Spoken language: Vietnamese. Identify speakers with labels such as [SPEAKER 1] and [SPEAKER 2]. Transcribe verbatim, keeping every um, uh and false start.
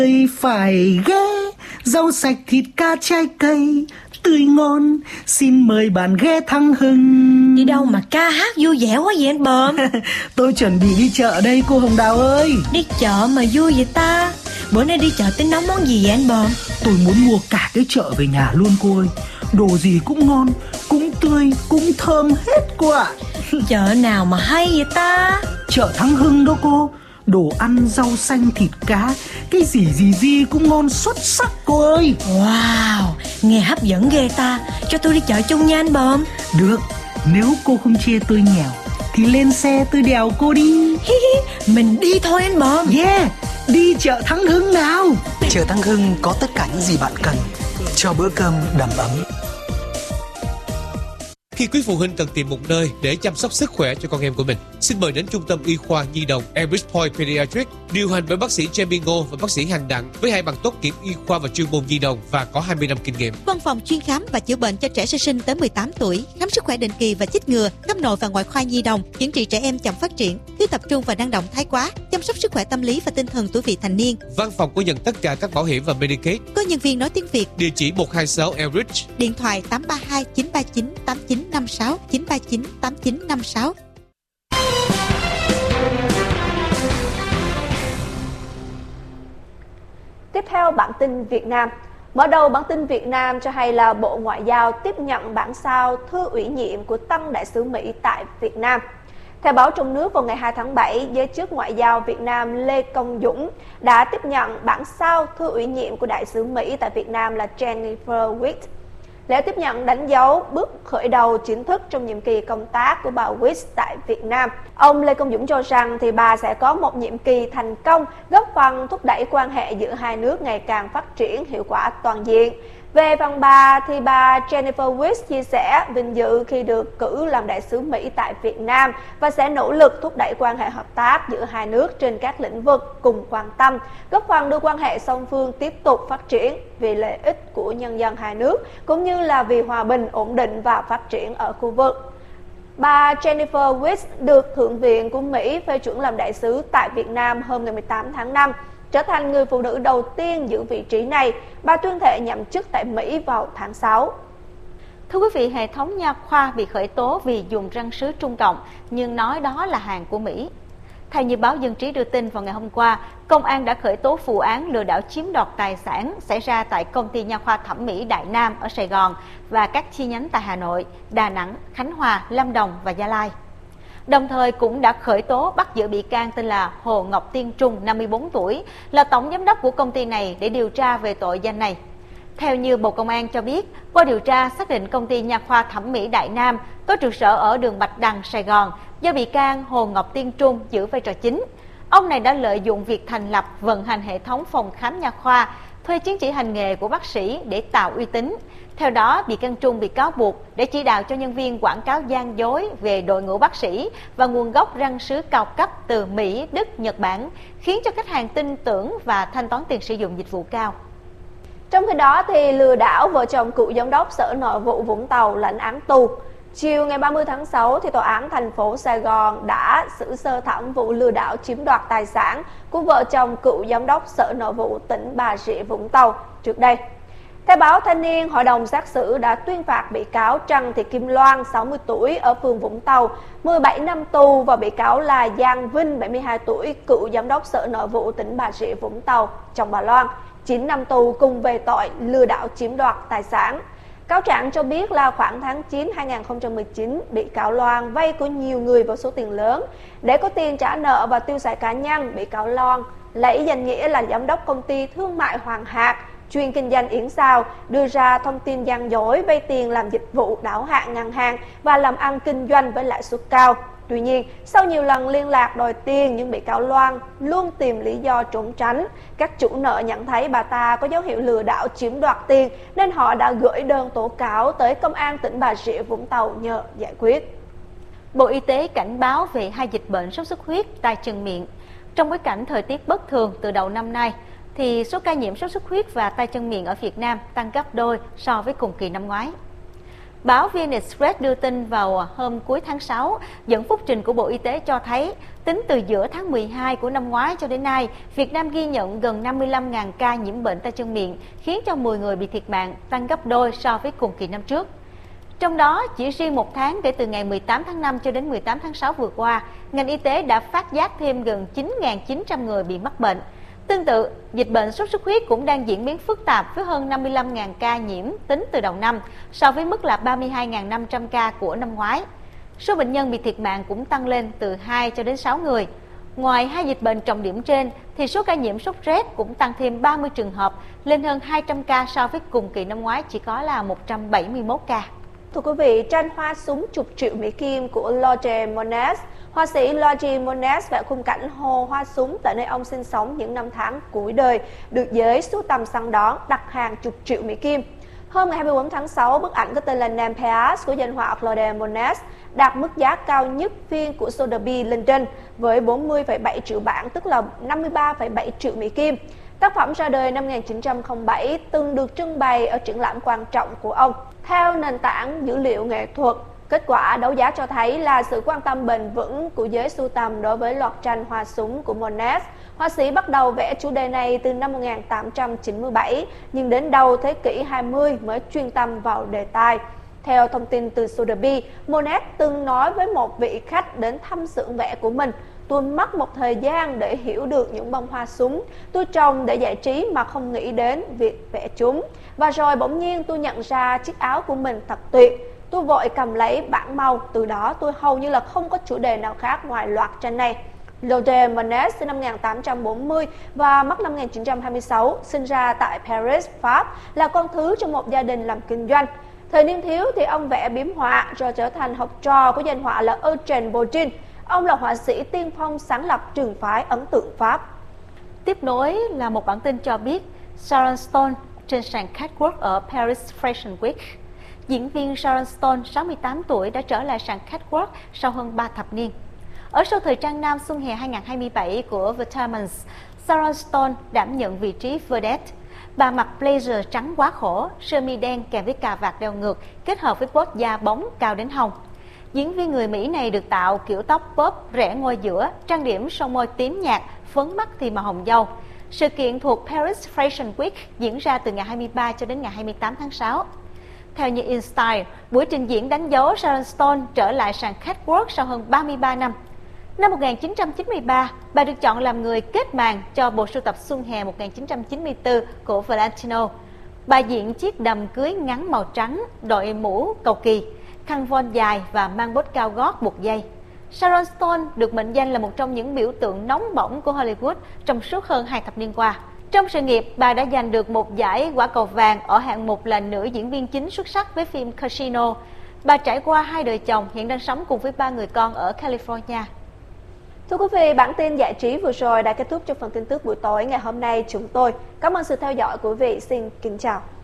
[SPEAKER 1] Phải ghé rau sạch thịt cá trái cây tươi ngon, xin mời bạn ghé Thắng Hưng.
[SPEAKER 2] Đi đâu mà ca hát vui vẻ quá vậy anh Bờm?
[SPEAKER 1] Tôi chuẩn bị đi chợ đây cô Hồng Đào ơi.
[SPEAKER 2] Đi chợ mà vui vậy ta? Bữa nay đi chợ tính nấu món gì vậy anh Bờm?
[SPEAKER 1] Tôi muốn mua cả cái chợ về nhà luôn cô ơi. Đồ gì cũng ngon, cũng tươi, cũng thơm hết cô ạ.
[SPEAKER 2] Chợ nào mà hay vậy ta?
[SPEAKER 1] Chợ Thắng Hưng đó cô. Đồ ăn, rau xanh, thịt cá, cái gì gì gì cũng ngon xuất sắc cô ơi.
[SPEAKER 2] Wow, nghe hấp dẫn ghê ta. Cho tôi đi chợ chung nha anh Bờm.
[SPEAKER 1] Được, nếu cô không chê tôi nghèo thì lên xe tôi đèo cô đi.
[SPEAKER 2] Mình đi thôi anh Bờm.
[SPEAKER 1] Yeah, đi chợ Thắng Hưng nào.
[SPEAKER 3] Chợ Thắng Hưng có tất cả những gì bạn cần cho bữa cơm đầm ấm.
[SPEAKER 4] Khi quý phụ huynh cần tìm một nơi để chăm sóc sức khỏe cho con em của mình, xin mời đến Trung tâm Y khoa Nhi đồng Enrich Point Pediatric, điều hành bởi bác sĩ Jamie Ngô và bác sĩ Hàng Đặng với hai bằng tốt nghiệp y khoa và chuyên môn nhi đồng và có hai mươi năm kinh nghiệm.
[SPEAKER 5] Văn phòng chuyên khám và chữa bệnh cho trẻ sơ sinh tới mười tám tuổi, khám sức khỏe định kỳ và chích ngừa, khám nội và ngoại khoa nhi đồng, chữa trị trẻ em chậm phát triển, thiếu tập trung và năng động thái quá, chăm sóc sức khỏe tâm lý và tinh thần tuổi vị thành niên.
[SPEAKER 4] Văn phòng có nhận tất cả các bảo hiểm và Medicaid.
[SPEAKER 5] Có nhân viên nói tiếng Việt.
[SPEAKER 4] Địa chỉ một hai sáu Enrich.
[SPEAKER 5] Điện thoại tám ba hai chín ba chín tám chín năm sáu chín ba chín tám chín năm sáu.
[SPEAKER 6] Tiếp theo bản tin Việt Nam. Mở đầu bản tin Việt Nam cho hay là Bộ Ngoại giao tiếp nhận bản sao thư ủy nhiệm của Tân đại sứ Mỹ tại Việt Nam. Theo báo trong nước, vào ngày hai tháng bảy, giới chức Ngoại giao Việt Nam Lê Công Dũng đã tiếp nhận bản sao thư ủy nhiệm của đại sứ Mỹ tại Việt Nam là Jennifer Witt. Lễ tiếp nhận đánh dấu bước khởi đầu chính thức trong nhiệm kỳ công tác của bà Witt tại Việt Nam. Ông Lê Công Dũng cho rằng thì bà sẽ có một nhiệm kỳ thành công, góp phần thúc đẩy quan hệ giữa hai nước ngày càng phát triển hiệu quả toàn diện. Về phần bà thì bà Jennifer Witt chia sẻ vinh dự khi được cử làm đại sứ Mỹ tại Việt Nam và sẽ nỗ lực thúc đẩy quan hệ hợp tác giữa hai nước trên các lĩnh vực cùng quan tâm, góp phần đưa quan hệ song phương tiếp tục phát triển vì lợi ích của nhân dân hai nước cũng như là vì hòa bình, ổn định và phát triển ở khu vực. Bà Jennifer Witt được Thượng viện của Mỹ phê chuẩn làm đại sứ tại Việt Nam hôm ngày mười tám tháng năm. Trở thành người phụ nữ đầu tiên giữ vị trí này, bà tuyên thệ nhậm chức tại Mỹ vào tháng sáu.
[SPEAKER 7] Thưa quý vị, hệ thống nha khoa bị khởi tố vì dùng răng sứ Trung Cộng, nhưng nói đó là hàng của Mỹ. Theo như báo Dân trí đưa tin vào ngày hôm qua, công an đã khởi tố vụ án lừa đảo chiếm đoạt tài sản xảy ra tại công ty nha khoa thẩm mỹ Đại Nam ở Sài Gòn và các chi nhánh tại Hà Nội, Đà Nẵng, Khánh Hòa, Lâm Đồng và Gia Lai. Đồng thời cũng đã khởi tố bắt giữ bị can tên là Hồ Ngọc Tiên Trung, năm mươi bốn tuổi, là tổng giám đốc của công ty này để điều tra về tội danh này. Theo như Bộ Công an cho biết, qua điều tra xác định công ty nha khoa thẩm mỹ Đại Nam có trụ sở ở đường Bạch Đằng, Sài Gòn, do bị can Hồ Ngọc Tiên Trung giữ vai trò chính. Ông này đã lợi dụng việc thành lập, vận hành hệ thống phòng khám nha khoa, thuê chứng chỉ hành nghề của bác sĩ để tạo uy tín. Theo đó, bị can Trung bị cáo buộc để chỉ đạo cho nhân viên quảng cáo gian dối về đội ngũ bác sĩ và nguồn gốc răng sứ cao cấp từ Mỹ, Đức, Nhật Bản, khiến cho khách hàng tin tưởng và thanh toán tiền sử dụng dịch vụ cao.
[SPEAKER 6] Trong khi đó, thì lừa đảo vợ chồng cựu giám đốc Sở Nội vụ Vũng Tàu lãnh án tù. Chiều ngày ba mươi tháng sáu, thì Tòa án thành phố Sài Gòn đã xử sơ thẩm vụ lừa đảo chiếm đoạt tài sản của vợ chồng cựu giám đốc Sở Nội vụ tỉnh Bà Rịa Vũng Tàu trước đây. Theo báo Thanh niên, Hội đồng xét xử đã tuyên phạt bị cáo Trần Thị Kim Loan, sáu mươi tuổi, ở phường Vũng Tàu, mười bảy năm tù và bị cáo là Giang Vinh, bảy mươi hai tuổi, cựu giám đốc Sở Nội vụ tỉnh Bà Rịa Vũng Tàu, chồng bà Loan, chín năm tù cùng về tội lừa đảo chiếm đoạt tài sản. Cáo trạng cho biết là khoảng tháng chín năm hai nghìn không trăm mười chín, bị cáo Loan vay của nhiều người với số tiền lớn. Để có tiền trả nợ và tiêu xài cá nhân, bị cáo Loan lấy danh nghĩa là giám đốc công ty thương mại Hoàng Hạc, chuyên kinh doanh yến xào, đưa ra thông tin gian dối vay tiền làm dịch vụ đáo hạn ngân hàng và làm ăn kinh doanh với lãi suất cao. Tuy nhiên, sau nhiều lần liên lạc đòi tiền, nhưng bị cáo Loan luôn tìm lý do trốn tránh. Các chủ nợ nhận thấy bà ta có dấu hiệu lừa đảo chiếm đoạt tiền nên họ đã gửi đơn tố cáo tới Công an tỉnh Bà Rịa Vũng Tàu nhờ giải quyết.
[SPEAKER 7] Bộ Y tế cảnh báo về hai dịch bệnh sốt xuất huyết, tay chân miệng. Trong bối cảnh thời tiết bất thường từ đầu năm nay, thì số ca nhiễm sốt xuất huyết và tay chân miệng ở Việt Nam tăng gấp đôi so với cùng kỳ năm ngoái. Báo vê en Express đưa tin vào hôm cuối tháng sáu, dẫn phúc trình của Bộ Y tế cho thấy, tính từ giữa tháng mười hai của năm ngoái cho đến nay, Việt Nam ghi nhận gần năm mươi lăm nghìn ca nhiễm bệnh tay chân miệng, khiến cho mười người bị thiệt mạng, tăng gấp đôi so với cùng kỳ năm trước. Trong đó, chỉ riêng một tháng kể từ ngày mười tám tháng năm cho đến mười tám tháng sáu vừa qua, ngành y tế đã phát giác thêm gần chín nghìn chín trăm người bị mắc bệnh. Tương tự, dịch bệnh sốt xuất huyết cũng đang diễn biến phức tạp với hơn năm mươi lăm nghìn ca nhiễm tính từ đầu năm, so với mức là ba mươi hai nghìn năm trăm ca của năm ngoái. Số bệnh nhân bị thiệt mạng cũng tăng lên từ hai cho đến sáu người. Ngoài hai dịch bệnh trọng điểm trên, thì số ca nhiễm sốt rét cũng tăng thêm ba mươi trường hợp, lên hơn hai trăm ca so với cùng kỳ năm ngoái chỉ có là một trăm bảy mươi mốt ca.
[SPEAKER 6] Thưa quý vị, tranh Hoa súng chục triệu Mỹ Kim của Lorde Monet, họa sĩ Lorde Monet vẽ khung cảnh hồ hoa súng tại nơi ông sinh sống những năm tháng cuối đời, được giới sưu tầm săn đón đặt hàng chục triệu Mỹ Kim. Hôm ngày hai mươi tư tháng sáu, bức ảnh có tên là Nymphaeus của danh họa Claude Monet đạt mức giá cao nhất phiên của Sotheby's London với bốn mươi phẩy bảy triệu bảng, tức là năm mươi ba phẩy bảy triệu Mỹ Kim. Tác phẩm ra đời năm một nghìn chín trăm lẻ bảy, từng được trưng bày ở triển lãm quan trọng của ông. Theo nền tảng dữ liệu nghệ thuật, kết quả đấu giá cho thấy là sự quan tâm bền vững của giới sưu tầm đối với loạt tranh hoa súng của Monet. Họa sĩ bắt đầu vẽ chủ đề này từ năm một nghìn tám trăm chín mươi bảy, nhưng đến đầu thế kỷ hai mươi mới chuyên tâm vào đề tài. Theo thông tin từ Sotheby's, Monet từng nói với một vị khách đến thăm xưởng vẽ của mình: "Tôi mất một thời gian để hiểu được những bông hoa súng. Tôi trồng để giải trí mà không nghĩ đến việc vẽ chúng. Và rồi bỗng nhiên tôi nhận ra chiếc áo của mình thật tuyệt. Tôi vội cầm lấy bảng màu, từ đó tôi hầu như là không có chủ đề nào khác ngoài loạt tranh này." Claude Monet sinh năm một nghìn tám trăm bốn mươi và mất năm một nghìn chín trăm hai mươi sáu, sinh ra tại Paris, Pháp, là con thứ trong một gia đình làm kinh doanh. Thời niên thiếu thì ông vẽ biếm họa rồi trở thành học trò của danh họa là Eugène Bourdieu. Ông là họa sĩ tiên phong sáng lập trường phái ấn tượng Pháp.
[SPEAKER 7] Tiếp nối là một bản tin cho biết Sharon Stone trên sàn catwalk ở Paris Fashion Week. Diễn viên Sharon Stone, sáu mươi tám tuổi, đã trở lại sàn catwalk sau hơn ba thập niên. Ở show thời trang nam xuân hè hai nghìn không trăm hai mươi bảy của Vitamins, Sharon Stone đảm nhận vị trí vedette. Bà mặc blazer trắng quá khổ, sơ mi đen kèm với cà vạt đeo ngược, kết hợp với bốt da bóng cao đến hông. Diễn viên người Mỹ này được tạo kiểu tóc pop rẽ ngôi giữa, trang điểm son môi tím nhạt, phấn mắt thì màu hồng dâu. Sự kiện thuộc Paris Fashion Week diễn ra từ ngày hai mươi ba cho đến ngày hai mươi tám tháng sáu. Theo như InStyle, buổi trình diễn đánh dấu Sharon Stone trở lại sàn catwalk sau hơn ba mươi ba năm. Năm một nghìn chín trăm chín mươi ba, bà được chọn làm người kết màn cho bộ sưu tập xuân hè một nghìn chín trăm chín mươi tư của Valentino. Bà diện chiếc đầm cưới ngắn màu trắng, đội mũ cầu kỳ, khăn voan dài và mang bốt cao gót buộc dây. Sharon Stone được mệnh danh là một trong những biểu tượng nóng bỏng của Hollywood trong suốt hơn hai thập niên qua. Trong sự nghiệp, bà đã giành được một giải quả cầu vàng ở hạng mục là nữ diễn viên chính xuất sắc với phim Casino. Bà trải qua hai đời chồng, hiện đang sống cùng với ba người con ở California.
[SPEAKER 6] Thưa quý vị, bản tin giải trí vừa rồi đã kết thúc cho phần tin tức buổi tối ngày hôm nay chúng tôi. Cảm ơn sự theo dõi của quý vị. Xin kính chào.